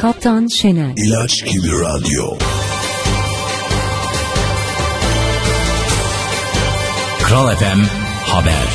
Kaptan Şener. İlaç gibi radyo. Kral FM Haber.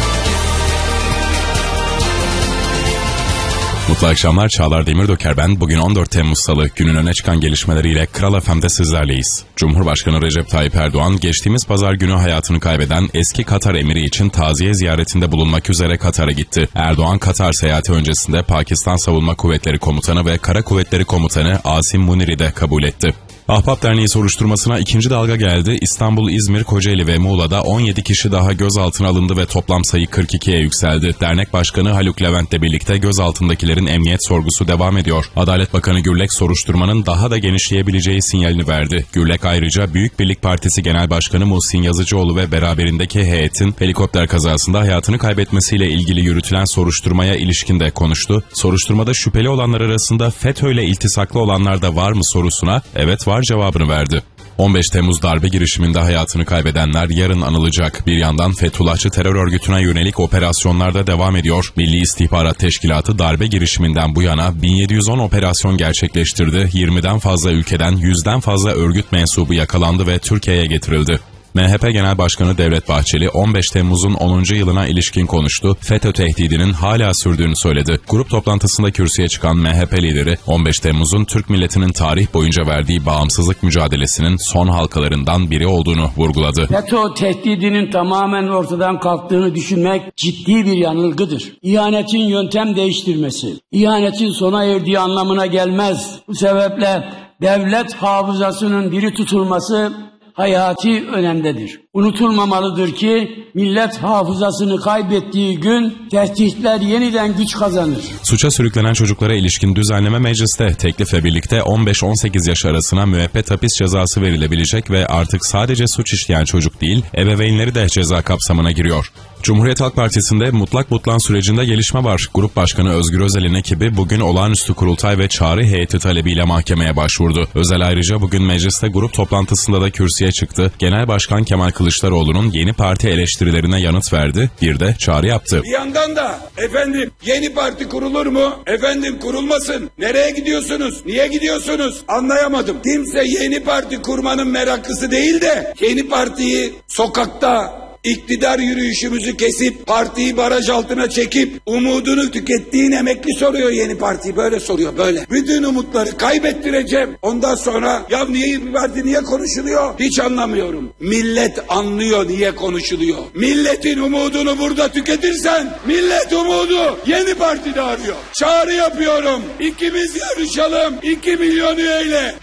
Mutlu akşamlar, Çağlar Demirdöker ben. Bugün 14 Temmuz Salı, günün öne çıkan gelişmeleriyle Kral FM'de sizlerleyiz. Cumhurbaşkanı Recep Tayyip Erdoğan, geçtiğimiz pazar günü hayatını kaybeden eski Katar emiri için taziye ziyaretinde bulunmak üzere Katar'a gitti. Erdoğan, Katar seyahati öncesinde Pakistan Savunma Kuvvetleri Komutanı ve Kara Kuvvetleri Komutanı Asim Munir'i de kabul etti. Ahbap Derneği soruşturmasına ikinci dalga geldi. İstanbul, İzmir, Kocaeli ve Muğla'da 17 kişi daha gözaltına alındı ve toplam sayı 42'ye yükseldi. Dernek Başkanı Haluk Levent'le birlikte gözaltındakilerin emniyet sorgusu devam ediyor. Adalet Bakanı Gürlek soruşturmanın daha da genişleyebileceği sinyalini verdi. Gürlek ayrıca Büyük Birlik Partisi Genel Başkanı Muhsin Yazıcıoğlu ve beraberindeki heyetin helikopter kazasında hayatını kaybetmesiyle ilgili yürütülen soruşturmaya ilişkin de konuştu. Soruşturmada şüpheli olanlar arasında FETÖ'yle iltisaklı olanlar da var mı sorusuna evet var cevabını verdi. 15 Temmuz darbe girişiminde hayatını kaybedenler yarın anılacak. Bir yandan Fethullahçı terör örgütüne yönelik operasyonlarda devam ediyor. Milli İstihbarat Teşkilatı darbe girişiminden bu yana 1710 operasyon gerçekleştirdi. 20'den fazla ülkeden 100'den fazla örgüt mensubu yakalandı ve Türkiye'ye getirildi. MHP Genel Başkanı Devlet Bahçeli 15 Temmuz'un 10. yılına ilişkin konuştu. FETÖ tehdidinin hala sürdüğünü söyledi. Grup toplantısında kürsüye çıkan MHP lideri 15 Temmuz'un Türk milletinin tarih boyunca verdiği bağımsızlık mücadelesinin son halkalarından biri olduğunu vurguladı. FETÖ tehdidinin tamamen ortadan kalktığını düşünmek ciddi bir yanılgıdır. İhanetin yöntem değiştirmesi, ihanetin sona erdiği anlamına gelmez. Bu sebeple devlet hafızasının diri tutulması hayati önemdedir. Unutulmamalıdır ki millet hafızasını kaybettiği gün tehditler yeniden güç kazanır. Suça sürüklenen çocuklara ilişkin düzenleme mecliste. Teklifle birlikte 15-18 yaş arasına müebbet hapis cezası verilebilecek ve artık sadece suç işleyen çocuk değil, ebeveynleri de ceza kapsamına giriyor. Cumhuriyet Halk Partisi'nde mutlak butlan sürecinde gelişme var. Grup Başkanı Özgür Özel'in ekibi bugün olağanüstü kurultay ve çağrı heyeti talebiyle mahkemeye başvurdu. Özel ayrıca bugün mecliste grup toplantısında da kürsüye çıktı. Genel Başkan Kemal Kılıçdaroğlu'nun yeni parti eleştirilerine yanıt verdi. Bir de çağrı yaptı. Bir yandan da efendim yeni parti kurulur mu? Efendim kurulmasın. Nereye gidiyorsunuz? Niye gidiyorsunuz? Anlayamadım. Kimse yeni parti kurmanın meraklısı değil de yeni partiyi sokakta İktidar yürüyüşümüzü kesip partiyi baraj altına çekip umudunu tükettiğin emekli soruyor yeni partiyi. Böyle soruyor böyle. Bütün umutları kaybettireceğim. Ondan sonra ya niye parti niye konuşuluyor? Hiç anlamıyorum. Millet anlıyor niye konuşuluyor. Milletin umudunu burada tüketirsen millet umudu yeni partide arıyor. Çağrı yapıyorum. İkimiz yarışalım. 2 milyon üyeyle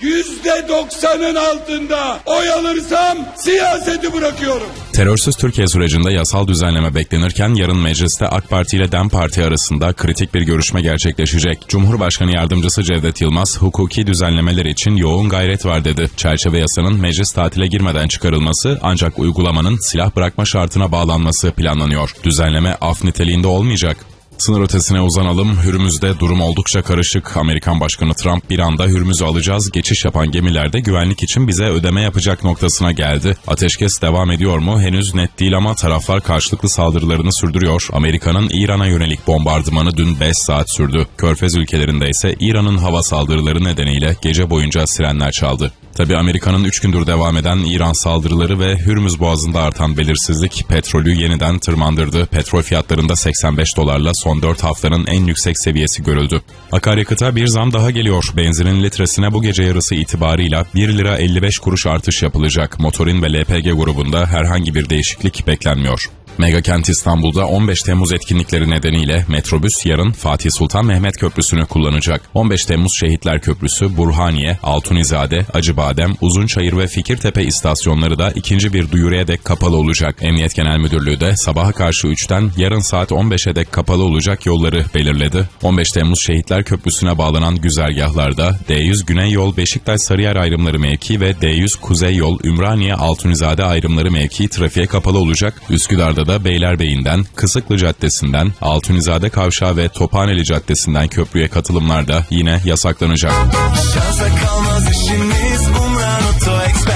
%90'ın altında oy alırsam siyaseti bırakıyorum. Terörsüz Türkiye sürecinde yasal düzenleme beklenirken yarın mecliste AK Parti ile DEM Parti arasında kritik bir görüşme gerçekleşecek. Cumhurbaşkanı Yardımcısı Cevdet Yılmaz, hukuki düzenlemeler için yoğun gayret var dedi. Çerçeve yasanın meclis tatile girmeden çıkarılması ancak uygulamanın silah bırakma şartına bağlanması planlanıyor. Düzenleme af niteliğinde olmayacak. Sınır ötesine uzanalım. Hürmüz'de durum oldukça karışık. Amerikan Başkanı Trump bir anda Hürmüz'ü alacağız, geçiş yapan gemilerde güvenlik için bize ödeme yapacak noktasına geldi. Ateşkes devam ediyor mu? Henüz net değil ama taraflar karşılıklı saldırılarını sürdürüyor. Amerika'nın İran'a yönelik bombardımanı dün 5 saat sürdü. Körfez ülkelerinde ise İran'ın hava saldırıları nedeniyle gece boyunca sirenler çaldı. Tabi Amerika'nın 3 gündür devam eden İran saldırıları ve Hürmüz Boğazı'nda artan belirsizlik petrolü yeniden tırmandırdı. Petrol fiyatlarında $85 son 4 haftanın en yüksek seviyesi görüldü. Akaryakıta bir zam daha geliyor. Benzinin litresine bu gece yarısı itibarıyla 1 lira 55 kuruş artış yapılacak. Motorin ve LPG grubunda herhangi bir değişiklik beklenmiyor. Megakent İstanbul'da 15 Temmuz etkinlikleri nedeniyle metrobüs yarın Fatih Sultan Mehmet Köprüsü'nü kullanacak. 15 Temmuz Şehitler Köprüsü, Burhaniye, Altunizade, Acıbadem, Uzunçayır ve Fikirtepe istasyonları da ikinci bir duyuruya dek kapalı olacak. Emniyet Genel Müdürlüğü de sabaha karşı 3'ten yarın saat 15'e dek kapalı olacak yolları belirledi. 15 Temmuz Şehitler Köprüsü'ne bağlanan güzergahlarda D100 Güney Yol Beşiktaş-Sarıyer ayrımları mevki ve D100 Kuzey Yol Ümraniye-Altunizade ayrımları mevki trafiğe kapalı olacak. Üsküdar'da da Beylerbeyi'nden, Kısıklı Caddesi'nden, Altunizade Kavşağı ve Tophaneli Caddesi'nden köprüye katılımlar da yine yasaklanacak. Şansa kalmaz işimiz, Umran Oto Ekspertiz.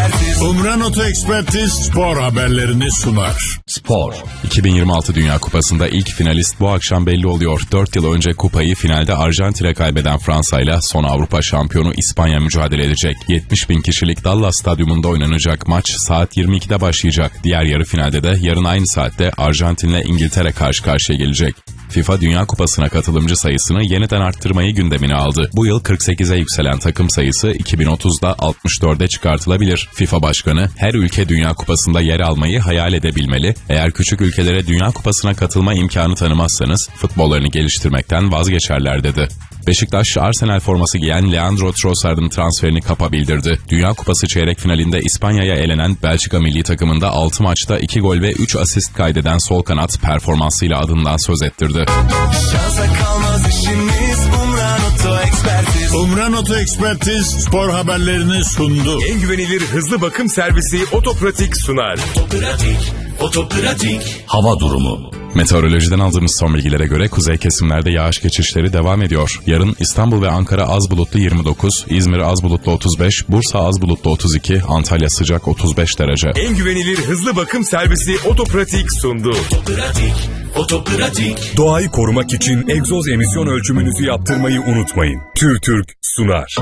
Umran Oto Ekspertiz spor haberlerini sunar. Spor. 2026 Dünya Kupası'nda ilk finalist bu akşam belli oluyor. 4 yıl önce kupayı finalde Arjantin'e kaybeden Fransa ile son Avrupa şampiyonu İspanya mücadele edecek. 70.000 kişilik Dallas Stadyumunda oynanacak maç saat 22'de başlayacak. Diğer yarı finalde de yarın aynı saatte Arjantin ile İngiltere karşı karşıya gelecek. FIFA Dünya Kupası'na katılımcı sayısını yeniden arttırmayı gündemine aldı. Bu yıl 48'e yükselen takım sayısı 2030'da 64'e çıkartılabilir. FIFA Başkanı her ülke Dünya Kupası'nda yer almayı hayal edebilmeli. Eğer küçük ülkelere Dünya Kupası'na katılma imkanı tanımazsanız futbollarını geliştirmekten vazgeçerler dedi. Beşiktaş, Arsenal forması giyen Leandro Trossard'ın transferini kapa bildirdi. Dünya Kupası çeyrek finalinde İspanya'ya elenen Belçika milli takımında 6 maçta 2 gol ve 3 asist kaydeden sol kanat performansıyla adından söz ettirdi. Umran Oto Ekspertiz spor haberlerini sundu. En güvenilir hızlı bakım servisi Otopratik sunar. Otopratik. Hava durumu. Meteorolojiden aldığımız son bilgilere göre kuzey kesimlerde yağış geçişleri devam ediyor. Yarın İstanbul ve Ankara az bulutlu 29, İzmir az bulutlu 35, Bursa az bulutlu 32, Antalya sıcak 35 derece. En güvenilir hızlı bakım servisi Otopratik sundu. Otopratik. Doğayı korumak için egzoz emisyon ölçümünüzü yaptırmayı unutmayın. TÜRTÜRK sunar.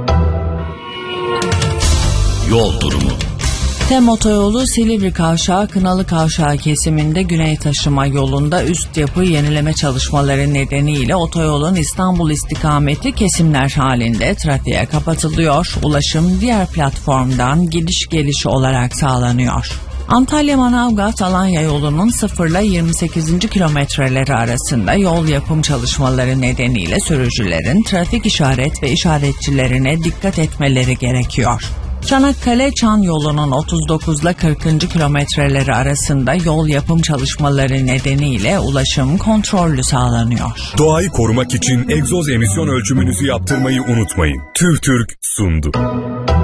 Yol durumu. TEM otoyolu Silivri Kavşağı Kınalı Kavşağı kesiminde güney taşıma yolunda üst yapı yenileme çalışmaları nedeniyle otoyolun İstanbul istikameti kesimler halinde trafiğe kapatılıyor. Ulaşım diğer platformdan gidiş geliş olarak sağlanıyor. Antalya-Manavgat-Alanya yolunun 0 ile 28. kilometreleri arasında yol yapım çalışmaları nedeniyle sürücülerin trafik işaret ve işaretçilerine dikkat etmeleri gerekiyor. Çanakkale-Çan yolunun 39 ile 40. kilometreleri arasında yol yapım çalışmaları nedeniyle ulaşım kontrollü sağlanıyor. Doğayı korumak için egzoz emisyon ölçümünüzü yaptırmayı unutmayın. TÜRTÜRK sundu.